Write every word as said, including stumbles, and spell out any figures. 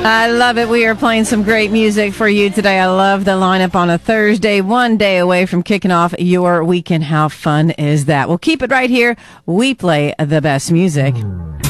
I love it. We are playing some great music for you today. I love the lineup on a Thursday, one day away from kicking off your weekend. How fun is that? We'll keep it right here. We play the best music.